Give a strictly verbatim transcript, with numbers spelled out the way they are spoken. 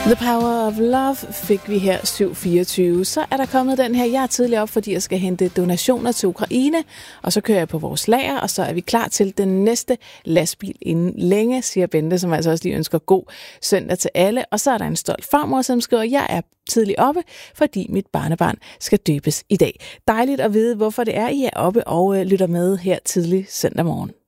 The Power of Love fik vi her syv fireogtyve. Så er der kommet den her, jeg er tidligere op, fordi jeg skal hente donationer til Ukraine, og så kører jeg på vores lager, og så er vi klar til den næste lastbil inden længe, siger Bente, som altså også lige ønsker god søndag til alle. Og så er der en stolt farmor, som skriver, jeg er tidligt oppe, fordi mit barnebarn skal døbes i dag. Dejligt at vide, hvorfor det er, I er oppe og lytter med her tidlig søndag morgen.